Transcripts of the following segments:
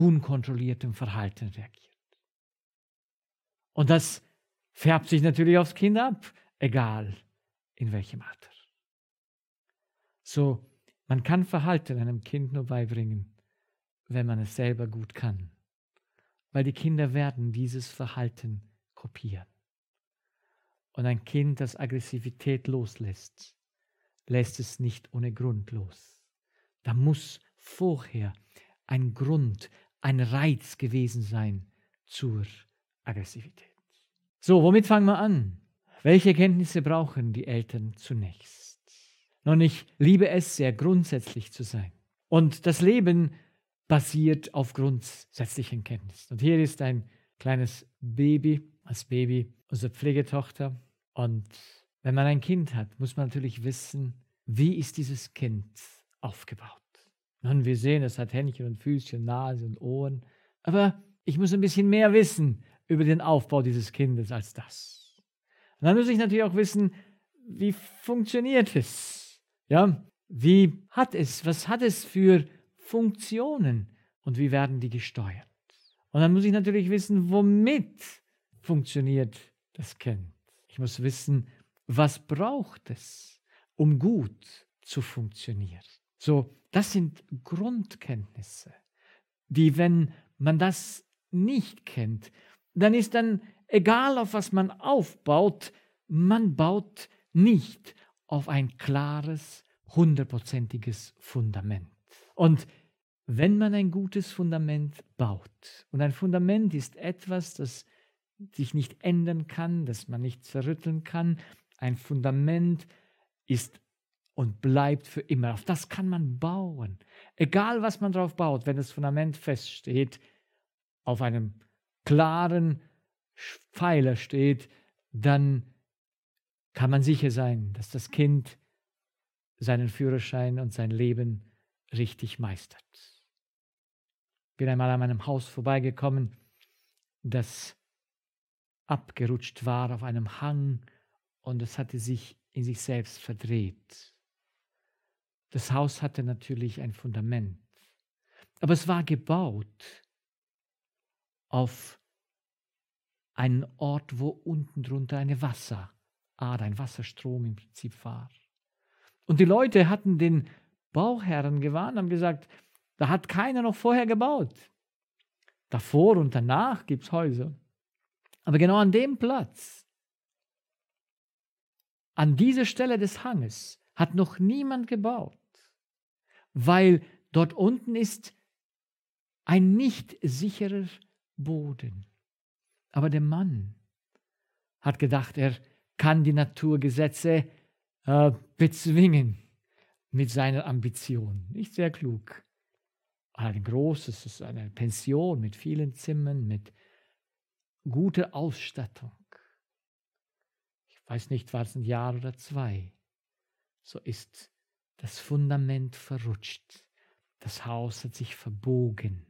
unkontrolliertem Verhalten reagiert. Und das färbt sich natürlich aufs Kind ab, egal in welchem Alter. So, man kann Verhalten einem Kind nur beibringen, wenn man es selber gut kann. Weil die Kinder werden dieses Verhalten kopieren. Und ein Kind, das Aggressivität loslässt, lässt es nicht ohne Grund los. Da muss vorher ein Grund, ein Reiz gewesen sein zur Aggressivität. So, womit fangen wir an? Welche Kenntnisse brauchen die Eltern zunächst? Nun, ich liebe es, sehr grundsätzlich zu sein. Und das Leben basiert auf grundsätzlichen Kenntnissen. Und hier ist ein kleines Baby, das Baby unserer Pflegetochter. Und wenn man ein Kind hat, muss man natürlich wissen, wie ist dieses Kind aufgebaut. Nun, wir sehen, es hat Händchen und Füßchen, Nase und Ohren. Aber ich muss ein bisschen mehr wissen über den Aufbau dieses Kindes als das. Und dann muss ich natürlich auch wissen, wie funktioniert es? Ja, wie hat es, was hat es für Funktionen und wie werden die gesteuert? Und dann muss ich natürlich wissen, womit funktioniert das Kind. Ich muss wissen, was braucht es, um gut zu funktionieren. So, das sind Grundkenntnisse, die, wenn man das nicht kennt, dann ist dann egal, auf was man aufbaut, man baut nicht auf ein klares, 100%iges Fundament. Und wenn man ein gutes Fundament baut, und ein Fundament ist etwas, das sich nicht ändern kann, das man nicht zerrütteln kann, ein Fundament ist und bleibt für immer. Auf das kann man bauen. Egal, was man drauf baut, wenn das Fundament feststeht, auf einem klaren Pfeiler steht, dann kann man sicher sein, dass das Kind seinen Führerschein und sein Leben richtig meistert. Ich bin einmal an meinem Haus vorbeigekommen, das abgerutscht war auf einem Hang und es hatte sich in sich selbst verdreht. Das Haus hatte natürlich ein Fundament, aber es war gebaut auf einen Ort, wo unten drunter eine Wasserader, ein Wasserstrom im Prinzip war. Und die Leute hatten den Bauherren gewarnt, haben gesagt, da hat keiner noch vorher gebaut. Davor und danach gibt es Häuser. Aber genau an dem Platz, an dieser Stelle des Hanges, hat noch niemand gebaut, weil dort unten ist ein nicht sicherer Boden. Aber der Mann hat gedacht, er kann die Naturgesetze bezwingen mit seiner Ambition. Nicht sehr klug. Ein großes, es ist eine Pension mit vielen Zimmern, mit guter Ausstattung. Ich weiß nicht, war es ein Jahr oder 2. So ist das Fundament verrutscht. Das Haus hat sich verbogen.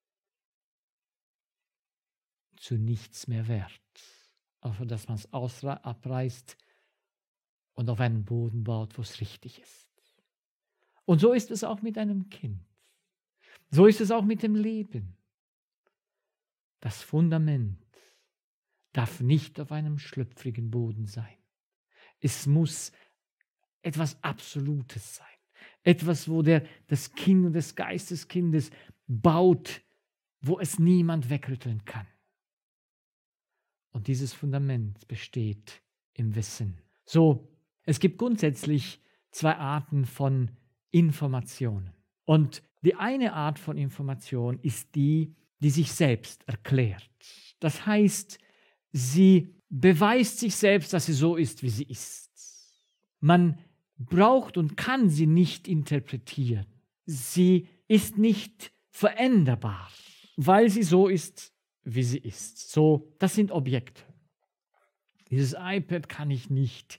Zu nichts mehr wert. Außer dass man es abreißt und auf einen Boden baut, wo es richtig ist. Und so ist es auch mit einem Kind. So ist es auch mit dem Leben. Das Fundament darf nicht auf einem schlüpfrigen Boden sein. Es muss etwas Absolutes sein. Etwas, wo das Kind und des Geist des Kindes baut, wo es niemand wegrütteln kann. Und dieses Fundament besteht im Wissen. So, es gibt grundsätzlich 2 Arten von Informationen. Und die eine Art von Information ist die, die sich selbst erklärt. Das heißt, sie beweist sich selbst, dass sie so ist, wie sie ist. Man braucht und kann sie nicht interpretieren. Sie ist nicht veränderbar, weil sie so ist, wie sie ist. So, das sind Objekte. Dieses iPad kann ich nicht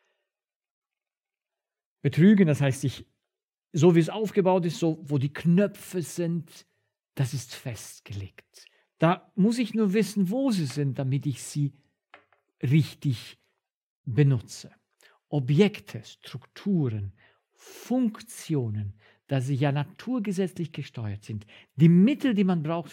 betrügen, das heißt, so wie es aufgebaut ist, so wo die Knöpfe sind, das ist festgelegt. Da muss ich nur wissen, wo sie sind, damit ich sie richtig benutze. Objekte, Strukturen, Funktionen, da sie ja naturgesetzlich gesteuert sind. Die Mittel, die man braucht